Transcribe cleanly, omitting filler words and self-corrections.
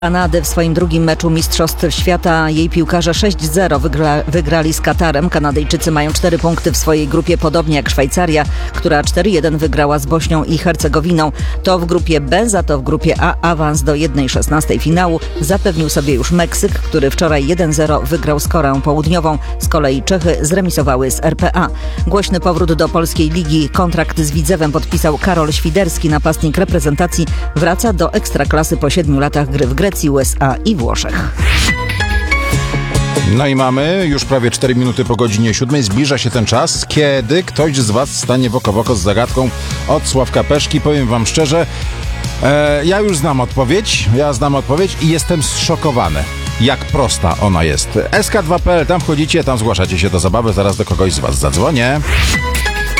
Kanady w swoim drugim meczu Mistrzostw Świata. Jej piłkarze 6-0 wygrali z Katarem. Kanadyjczycy mają 4 punkty w swojej grupie, podobnie jak Szwajcaria, która 4-1 wygrała z Bośnią i Hercegowiną. To w grupie B, za to w grupie A awans do 1/16 finału zapewnił sobie już Meksyk, który wczoraj 1-0 wygrał z Koreą Południową. Z kolei Czechy zremisowały z RPA. Głośny powrót do polskiej ligi. Kontrakt z Widzewem podpisał Karol Świderski. Napastnik reprezentacji wraca do Ekstraklasy po 7 latach gry w Grecji, USA i Włoszech. No i mamy już prawie 4 minuty po godzinie 7. Zbliża się ten czas, kiedy ktoś z Was stanie w oko z zagadką od Sławka Peszki. Powiem Wam szczerze, ja już znam odpowiedź i jestem zszokowany, jak prosta ona jest. SK2.pl, tam wchodzicie, tam zgłaszacie się do zabawy, zaraz do kogoś z Was zadzwonię.